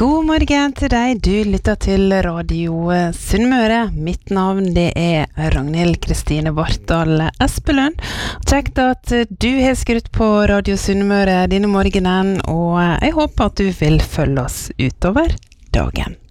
God morgen til deg, du lytter til Radio Sunnmøre. Mitt navn det er Ragnhild Kristine Bartdal Espelund. Kjekt at du har skrutt på Radio Sunnmøre denne morgenen, og jeg håper at du vil følge oss utover dagen.